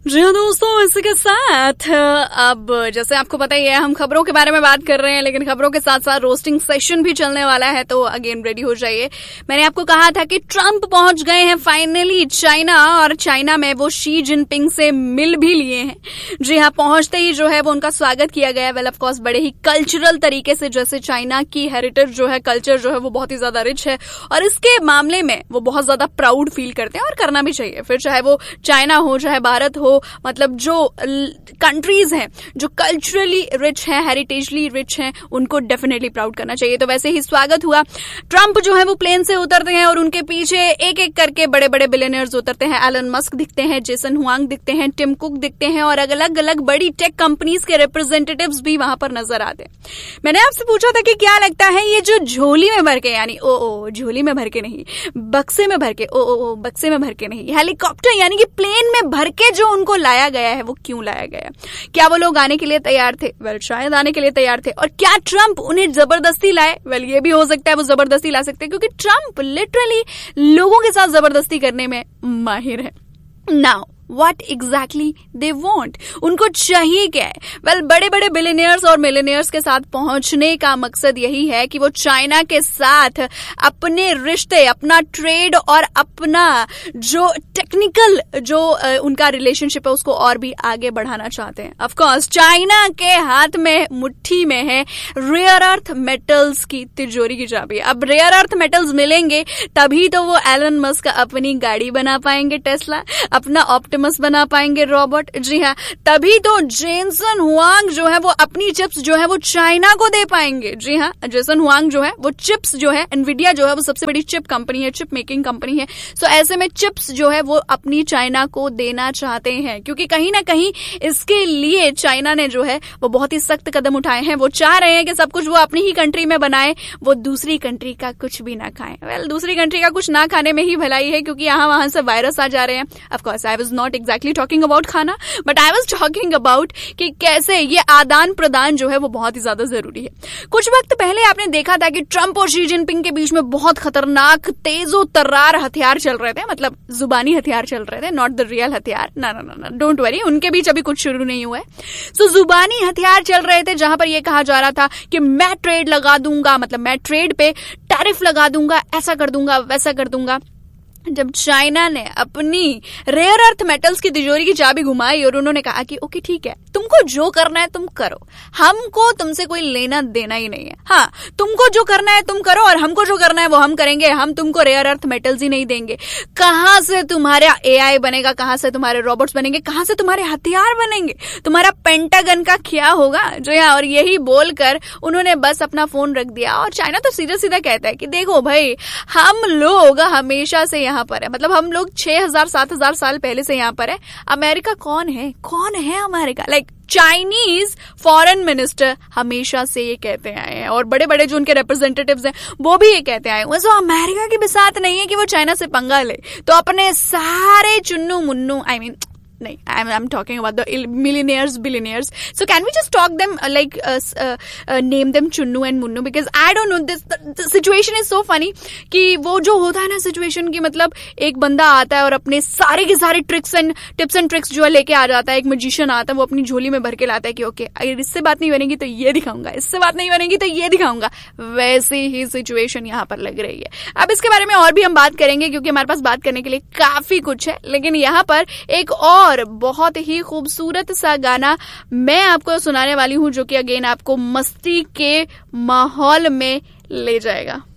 जी हाँ दोस्तों, इसी के साथ अब जैसे आपको पता ही है हम खबरों के बारे में बात कर रहे हैं, लेकिन खबरों के साथ साथ रोस्टिंग सेशन भी चलने वाला है, तो अगेन रेडी हो जाइए। मैंने आपको कहा था कि ट्रंप पहुंच गए हैं फाइनली चाइना, और चाइना में वो शी जिनपिंग से मिल भी लिए हैं। जी हाँ, पहुंचते ही जो है वो उनका स्वागत किया गया। वेल ऑफ कोर्स बड़े ही कल्चरल तरीके से, जैसे चाइना की हेरिटेज जो है, कल्चर जो है वो बहुत ही ज्यादा रिच है, और इसके मामले में वो बहुत ज्यादा प्राउड फील करते हैं, और करना भी चाहिए। फिर चाहे वो चाइना हो चाहे भारत हो, मतलब जो कंट्रीज हैं जो कल्चरली रिच हैं, हेरिटेजली रिच हैं, उनको डेफिनेटली प्राउड करना चाहिए। तो वैसे ही स्वागत हुआ। ट्रंप जो है वो प्लेन से उतरते हैं और उनके पीछे एक एक करके बड़े बड़े बिलियनर्स उतरते हैं। एलन मस्क दिखते हैं, जेसन हुआंग दिखते हैं, टिम कुक दिखते हैं, और अलग अलग बड़ी टेक कंपनीज के रिप्रेजेंटेटिव्स भी वहां पर नजर आते हैं। मैंने आपसे पूछा था कि क्या लगता है ये जो झोली में भर के, यानी झोली में भर के नहीं, बक्से में भर के, बक्से में भर के नहीं, हेलीकॉप्टर यानी कि प्लेन में भर के जो उनको लाया गया है, वो क्यों लाया गया? क्या वो लोग आने के लिए तैयार थे? वेल, शायद आने के लिए तैयार थे। और क्या ट्रंप उन्हें जबरदस्ती लाए? वेल, ये भी हो सकता है वो जबरदस्ती ला सकते हैं, क्योंकि ट्रंप लिटरली लोगों के साथ जबरदस्ती करने में माहिर है। Now What exactly they want? उनको चाहिए क्या है? वेल, बड़े बड़े बिलियनियर्स और मिलियनियर्स के साथ पहुंचने का मकसद यही है कि वो चाइना के साथ अपने रिश्ते, अपना ट्रेड और अपना जो टेक्निकल जो उनका रिलेशनशिप है उसको और भी आगे बढ़ाना चाहते हैं। ऑफ कोर्स चाइना के हाथ में, मुट्ठी में है रेयर अर्थ मेटल्स की तिजोरी की चाबी। अब रेयर अर्थ मेटल्स मिलेंगे तभी तो वो एलन मस्क अपनी गाड़ी बना पाएंगे, टेस्ला, अपना ऑप्टिमस बना पाएंगे, रोबोट। जी हाँ, तभी तो जेसन हुआंग जो है वो अपनी चिप्स जो है वो चाइना को दे पाएंगे। जी हाँ, जेसन हुआंग जो है वो चिप्स जो है, एनवीडिया जो है वो सबसे बड़ी चिप कंपनी है, चिप मेकिंग कंपनी है। सो ऐसे में चिप्स जो है वो अपनी चाइना को देना चाहते हैं, क्योंकि कहीं ना कहीं इसके लिए चाइना ने जो है वो बहुत ही सख्त कदम उठाए हैं। वो चाह रहे हैं कि सब कुछ वो अपनी ही कंट्री में बनाए, वो दूसरी कंट्री का कुछ भी ना खाएं। वेल, दूसरी कंट्री का कुछ ना खाने में ही भलाई है, क्योंकि यहाँ वहां से वायरस आ जा रहे हैं। Of course I was not exactly talking about खाना, but I was talking about कि कैसे ये आदान प्रदान जो है वो बहुत ही ज्यादा जरूरी है। कुछ वक्त पहले आपने देखा था कि ट्रंप और शी जिनपिंग के बीच में बहुत खतरनाक तेजो तर्रार हथियार चल रहे थे, मतलब जुबानी हथियार चल रहे थे, नॉट द रियल हथियार। ना, डोंट वरी, उनके बीच अभी कुछ शुरू नहीं हुआ है। सो जुबानी हथियार चल रहे थे, जहां पर यह कहा जा रहा था कि मैं ट्रेड लगा दूंगा, मतलब मैं ट्रेड पे टैरिफ लगा दूंगा, ऐसा कर दूंगा, वैसा कर दूंगा। जब चाइना ने अपनी रेयर अर्थ मेटल्स की तिजोरी की चाबी घुमाई और उन्होंने कहा कि ओके ठीक है, तुमको जो करना है तुम करो, हमको तुमसे कोई लेना देना ही नहीं है। हाँ, तुमको जो करना है तुम करो, और हमको जो करना है वो हम करेंगे। हम तुमको रेयर अर्थ मेटल्स ही नहीं देंगे। कहां से तुम्हारा एआई बनेगा, कहां से तुम्हारे रोबोट्स बनेंगे, कहां से तुम्हारे हथियार बनेंगे, तुम्हारा पेंटागन का क्या होगा? जो यहाँ, और यही बोलकर उन्होंने बस अपना फोन रख दिया। और चाइना तो सीधा सीधा कहता है कि देखो भाई, हम लोग हमेशा से यहाँ पर है, मतलब हम लोग 6000-7000 साल पहले से यहाँ पर है। अमेरिका कौन है America? Like Chinese foreign minister हमेशा से ये कहते आए हैं, और बड़े बड़े जो उनके रिप्रेजेंटेटिव्स हैं वो भी ये कहते आए हैं। सो अमेरिका की बिसात नहीं है कि वो चाइना से पंगा ले, तो अपने सारे चुन्नू मुन्नू, नहीं, I'm talking about the millionaires, billionaires. So can we just talk them name them Chunnu and Munnu, because I don't know, the situation is so funny कि वो जो होता है ना सिचुएशन की, मतलब एक बंदा आता है और अपने सारे के सारे tricks and tips and tricks जो है लेके आ जाता है। एक मैजिशियन आता है, वो अपनी झोली में भर के लाता है कि ओके, अगर इससे बात नहीं बनेगी तो ये दिखाऊंगा, इससे बात नहीं बनेगी तो ये दिखाऊंगा। वैसी ही सिचुएशन यहाँ पर लग रही है। अब इसके बारे में और भी हम बात करेंगे, क्योंकि हमारे पास बात करने के लिए काफी कुछ है, लेकिन यहाँ पर एक और बहुत ही खूबसूरत सा गाना मैं आपको सुनाने वाली हूं, जो कि अगेन आपको मस्ती के माहौल में ले जाएगा।